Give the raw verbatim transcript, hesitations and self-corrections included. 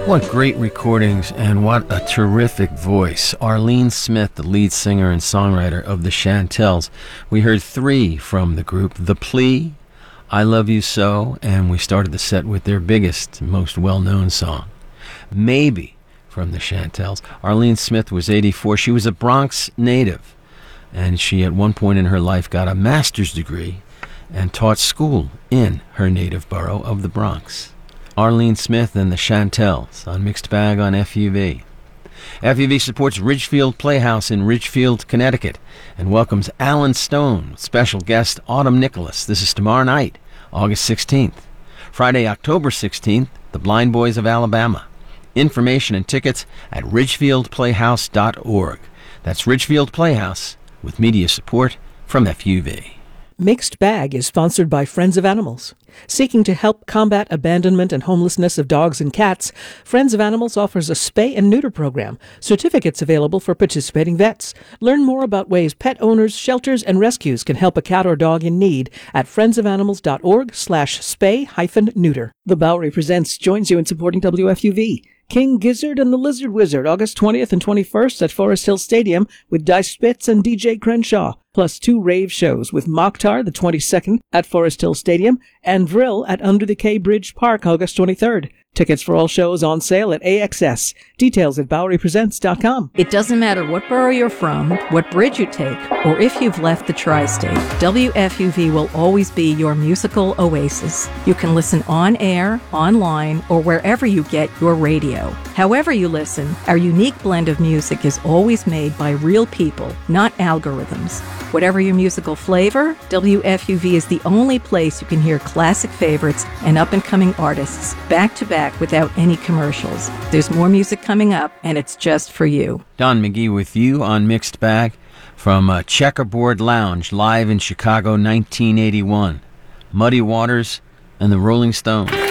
What great recordings and what a terrific voice. Arlene Smith, the lead singer and songwriter of the Chantels. We heard three from the group, The Plea, I Love You So, and we started the set with their biggest, most well-known song, Maybe, from the Chantels. Arlene Smith was eighty-four. She was a Bronx native, and she at one point in her life got a master's degree and taught school in her native borough of the Bronx. Arlene Smith and the Chantels on Mixed Bag on F U V. F U V supports Ridgefield Playhouse in Ridgefield, Connecticut, and welcomes Alan Stone, special guest Autumn Nicholas. This is tomorrow night, August sixteenth. Friday, October sixteenth, The Blind Boys of Alabama. Information and tickets at ridgefield playhouse dot org. That's Ridgefield Playhouse, with media support from F U V. Mixed Bag is sponsored by Friends of Animals. Seeking to help combat abandonment and homelessness of dogs and cats, Friends of Animals offers a spay and neuter program. Certificates available for participating vets. Learn more about ways pet owners, shelters, and rescues can help a cat or dog in need at friendsofanimals.org slash spay hyphen neuter. The Bowery Presents joins you in supporting W F U V. King Gizzard and the Lizard Wizard, August twentieth and twenty-first at Forest Hill Stadium with Dice Spitz and D J Crenshaw, plus two rave shows with Mokhtar the twenty-second at Forest Hill Stadium and Vril at Under the K Bridge Park, August twenty-third. Tickets for all shows on sale at A X S. Details at bowery presents dot com. It doesn't matter what borough you're from, what bridge you take, or if you've left the tri-state, W F U V will always be your musical oasis. You can listen on air, online, or wherever you get your radio. However you listen, our unique blend of music is always made by real people, not algorithms. Whatever your musical flavor, W F U V is the only place you can hear classic favorites and up-and-coming artists back-to-back without any commercials. There's more music coming up, and it's just for you. Don McGee with you on Mixed Bag from uh, Checkerboard Lounge, live in Chicago, nineteen eighty-one. Muddy Waters and the Rolling Stones.